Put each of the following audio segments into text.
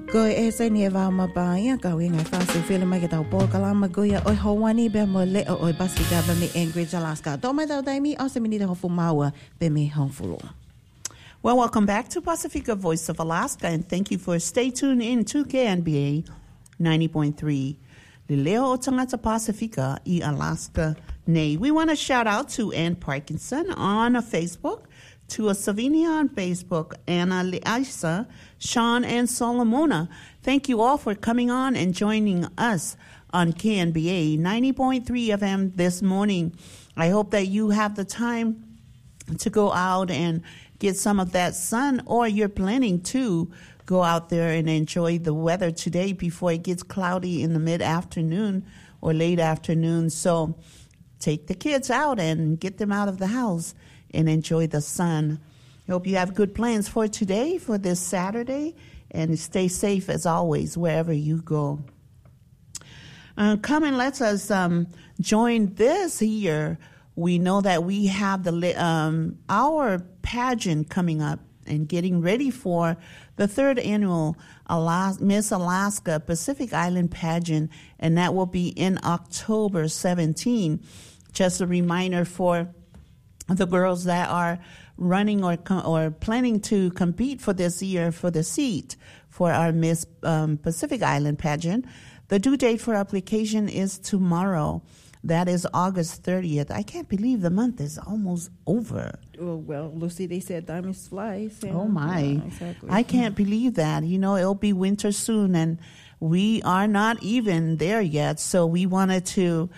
Ko e se ni va ma ba ya ka we ngai fa su feel mai ka tau po ka la ma go ya o Hawaii be mo le o Pacifica be me Anchorage Alaska. Do mai tau dai mi o se mi ni ho fu maua be me hong fu. Well, welcome back to Pacifica Voice of Alaska, and thank you for stay tuned in to KNBA 90.3. Lileo o tangata Pacifica I Alaska nei. We want to shout out to Ann Parkinson on Facebook, to a Savinia on Facebook, Anna Leisa, Sean, and Solomona. Thank you all for coming on and joining us on KNBA 90.3 FM this morning. I hope that you have the time to go out and get some of that sun, or you're planning to go out there and enjoy the weather today before it gets cloudy in the mid-afternoon or late afternoon. So take the kids out and get them out of the house and enjoy the sun. I hope you have good plans for today, for this Saturday, and stay safe as always wherever you go. Come and let us join this year. We know that we have our pageant coming up and getting ready for the third annual Miss Alaska Pacific Island pageant, and that will be in October 17. Just a reminder for the girls that are running or planning to compete for this year for the seat for our Miss Pacific Island pageant. The due date for application is tomorrow. That is August 30th. I can't believe the month is almost over. Oh, well, Lucy, they said diamonds fly. So oh, my. Yeah, exactly. I can't believe that. You know, it'll be winter soon, and we are not even there yet. So we wanted to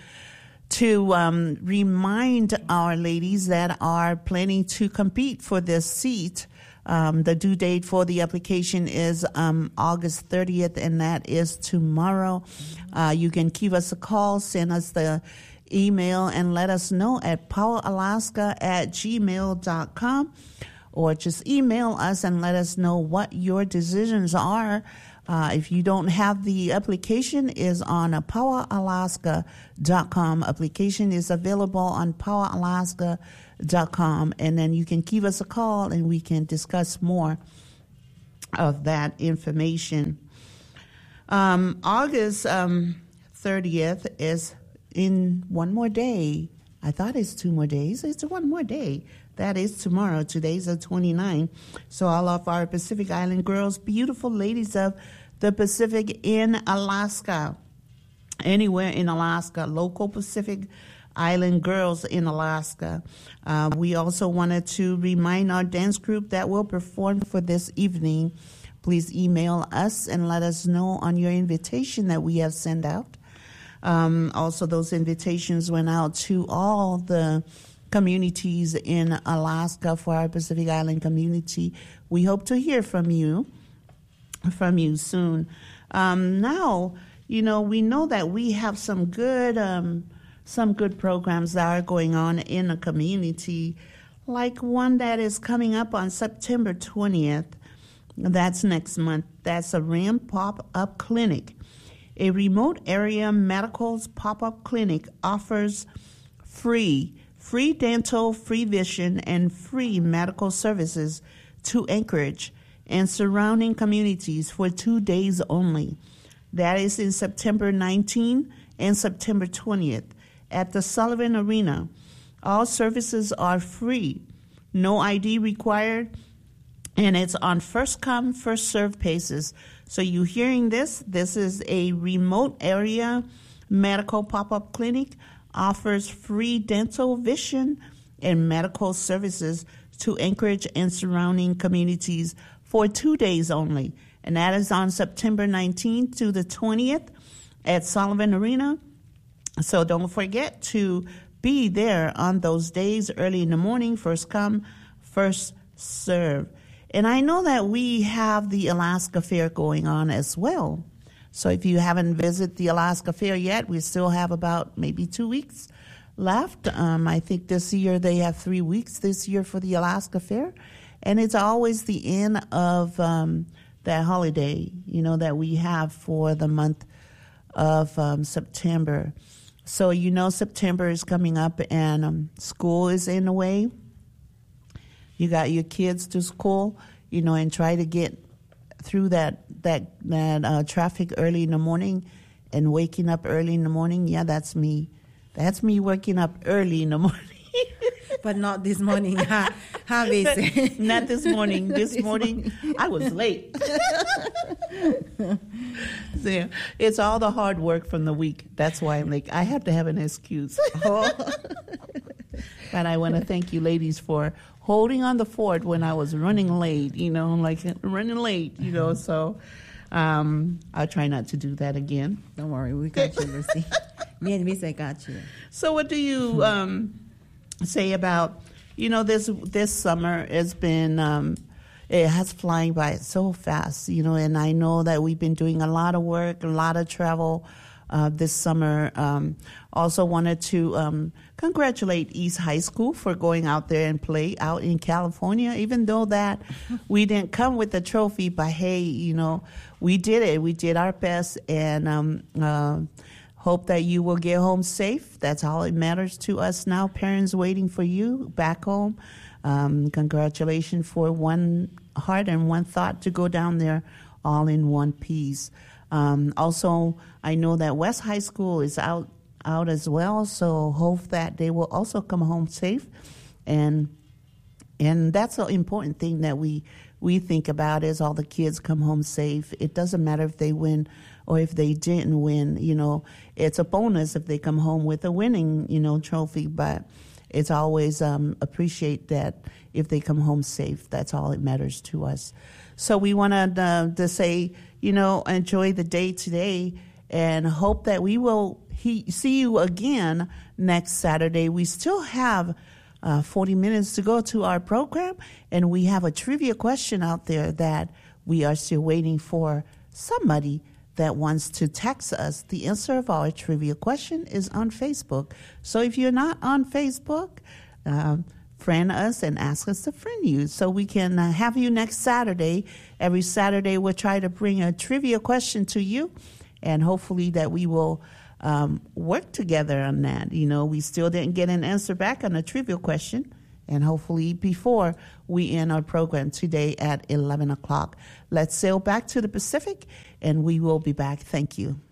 remind our ladies that are planning to compete for this seat. The due date for the application is August 30th, and that is tomorrow. You can give us a call, send us the email, and let us know at poweralaska@gmail.com, or just email us and let us know what your decisions are. If you don't have the application, is on poweralaska.com. Application is available on poweralaska.com, and then you can give us a call and we can discuss more of that information. August 30th is in one more day. I thought it's 2 more days. It's one more day. That is tomorrow. Today's the 29th. So all of our Pacific Island girls, beautiful ladies of the Pacific in Alaska, anywhere in Alaska, local Pacific Island girls in Alaska. We also wanted to remind our dance group that will perform for this evening. Please email us and let us know on your invitation that we have sent out. Also, those invitations went out to all the communities in Alaska for our Pacific Island community. We hope to hear from you soon. Now, you know, we know that we have some good programs that are going on in the community, like one that is coming up on September 20th. That's next month. That's a RAM Pop-Up Clinic. A remote area medical's pop-up clinic offers free dental, free vision, and free medical services to Anchorage and surrounding communities for 2 days only. That is in September 19th and September 20th at the Sullivan Arena. All services are free, no ID required, and it's on first-come, first-served basis. So you hearing this? This is a remote area medical pop-up clinic, offers free dental, vision, and medical services to Anchorage and surrounding communities for 2 days only. And that is on September 19th to the 20th at Sullivan Arena. So don't forget to be there on those days early in the morning, first come, first serve. And I know that we have the Alaska Fair going on as well. So if you haven't visited the Alaska Fair yet, we still have about maybe 2 weeks left. I think this year they have 3 weeks this year for the Alaska Fair. And it's always the end of that holiday, you know, that we have for the month of September. So, you know, September is coming up and school is in the way. You got your kids to school, you know, and try to get through that traffic early in the morning and waking up early in the morning. Yeah, that's me. That's me waking up early in the morning. But not this morning. How they say? Not this morning. This morning, I was late. So, yeah, it's all the hard work from the week. That's why I'm like, I have to have an excuse. But I want to thank you ladies for holding on the fort when I was running late, so I'll try not to do that again. Don't worry, we got you, Lucy. Me and Miss, I got you. So what do you say about, this summer has been, it has flying by so fast, and I know that we've been doing a lot of work, a lot of travel this summer. Also wanted to congratulate East High School for going out there and play out in California, even though that we didn't come with the trophy, but hey, we did it. We did our best, and hope that you will get home safe. That's all that matters to us now. Parents waiting for you back home. Congratulations for one heart and one thought to go down there all in one piece. Also, I know that West High School is out as well, so hope that they will also come home safe. And that's an important thing that we think about is all the kids come home safe. It doesn't matter if they win or if they didn't win, it's a bonus if they come home with a winning, trophy, but it's always appreciate that if they come home safe. That's all that matters to us. So we want to say, enjoy the day today and hope that we will see you again next Saturday. We still have 40 minutes to go to our program, and we have a trivia question out there that we are still waiting for somebody that wants to text us. The answer of our trivia question is on Facebook. So if you're not on Facebook, friend us and ask us to friend you so we can have you next Saturday. Every Saturday we'll try to bring a trivia question to you, and hopefully that we will work together on that. We still didn't get an answer back on a trivia question, and hopefully before we end our program today at 11 o'clock. Let's sail back to the Pacific, and we will be back. Thank you.